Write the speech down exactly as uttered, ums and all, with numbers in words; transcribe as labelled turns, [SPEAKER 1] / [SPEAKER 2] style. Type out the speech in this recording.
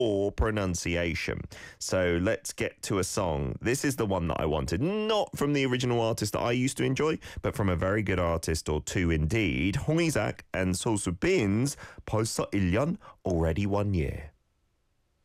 [SPEAKER 1] or pronunciation. So let's get to a song. This is the one that I wanted, not from the original artist that I used to enjoy, but from a very good artist or two indeed. 홍이삭 and 소수빈's 벌써 일 년, already one year.